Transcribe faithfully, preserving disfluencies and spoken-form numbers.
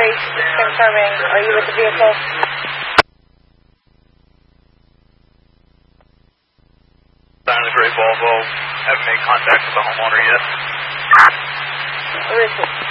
three, confirming. Are you with the vehicle? Down to the gray Volvo. Haven't made contact with the homeowner yet. Where is it?